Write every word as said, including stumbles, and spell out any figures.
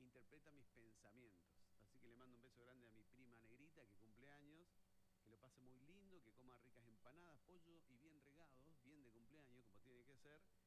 interpreta mis pensamientos. Así que le mando un beso grande a mi prima Negrita, que cumple años, que lo pase muy lindo, que coma ricas empanadas, pollo y bien regados, bien de cumpleaños, como tiene que ser.